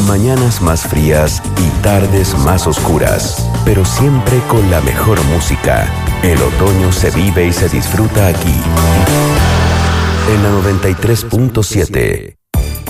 Mañanas más frías y tardes más oscuras, pero siempre con la mejor música. El otoño se vive y se disfruta aquí, en la 93.7.